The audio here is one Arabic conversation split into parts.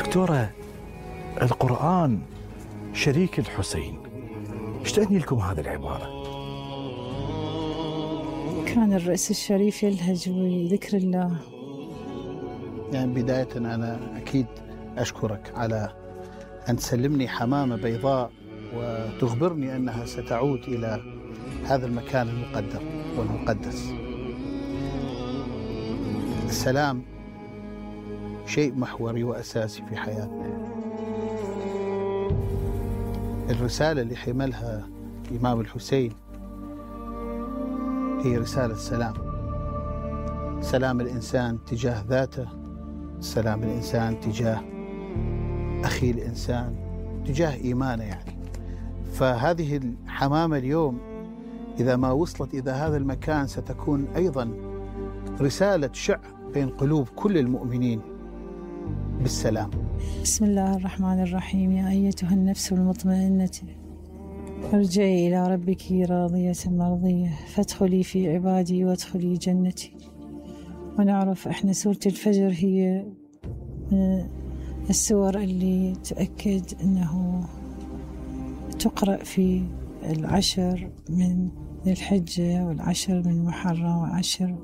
دكتورة، القرآن شريك الحسين، ايش تعني لكم هذه العبارة؟ كان الرأس الشريف يلهج بذكر الله. يعني بداية أنا أكيد أشكرك على أن تسلمني حمامة بيضاء وتخبرني أنها ستعود إلى هذا المكان المقدر والمقدس. السلام شيء محوري وأساسي في حياتنا. الرسالة اللي حملها الإمام الحسين هي رسالة سلام. سلام الإنسان تجاه ذاته، سلام الإنسان تجاه أخي الإنسان، تجاه إيمانه يعني. فهذه الحمامة اليوم إذا ما وصلت إلى هذا المكان ستكون أيضا رسالة شع بين قلوب كل المؤمنين بالسلام. بسم الله الرحمن الرحيم. يا أيتها النفس المطمئنة ارجعي إلى ربك راضية مرضية فادخلي في عبادي وادخلي جنتي. ونعرف احنا سورة الفجر هي السور اللي تؤكد أنه تقرأ في العشر من ذي الحجة والعشر من محرم والعشر.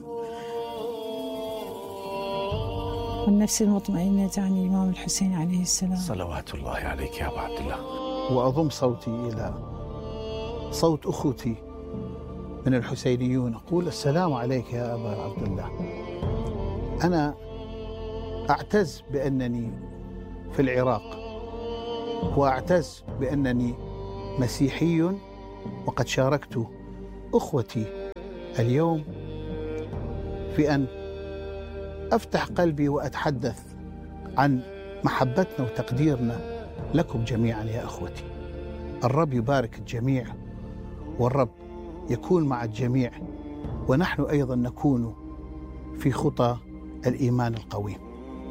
والنفس المطمئنة تعني الإمام الحسين عليه السلام صلوات الله عليك يا أبا عبد الله. وأضم صوتي إلى صوت أخوتي من الحسينيون، أقول السلام عليك يا أبا عبد الله. أنا أعتز بأنني في العراق، وأعتز بأنني مسيحي، وقد شاركت أخوتي اليوم في أن أفتح قلبي وأتحدث عن محبتنا وتقديرنا لكم جميعا يا أخوتي. الرب يبارك الجميع، والرب يكون مع الجميع، ونحن أيضا نكون في خطى الإيمان القويم.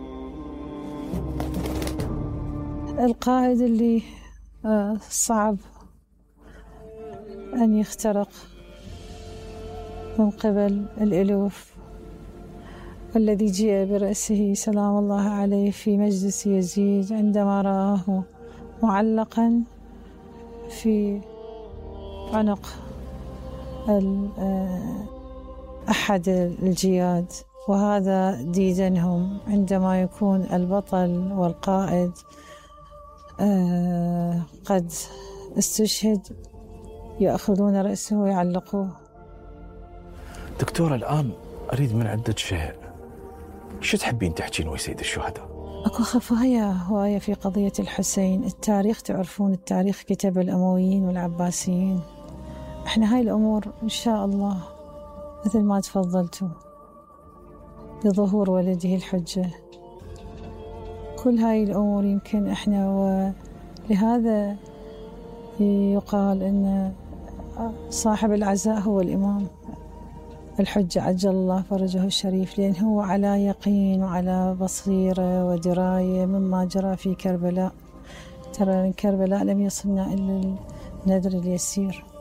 القائد اللي صعب أن يخترق من قبل الألوف، والذي جاء برأسه سلام الله عليه في مجلس يزيد عندما رآه معلقا في عنق أحد الجياد. وهذا ديدنهم عندما يكون البطل والقائد قد استشهد يأخذون رأسه ويعلقوه. دكتورة، الآن أريد من عدة شيء، شو تحبين تحكين ويا سيد الشهداء؟ أكو هواية في قضية الحسين. التاريخ تعرفون التاريخ كتب الأمويين والعباسيين. احنا هاي الأمور إن شاء الله مثل ما تفضلتوا بظهور ولده الحجة، كل هاي الأمور يمكن احنا، ولهذا يقال أن صاحب العزاء هو الإمام الحجة عجل الله فرجه الشريف، لأن هو على يقين وعلى بصيرة ودراية مما جرى في كربلاء. ترى من كربلاء لم يصلنا إلا النذر اليسير.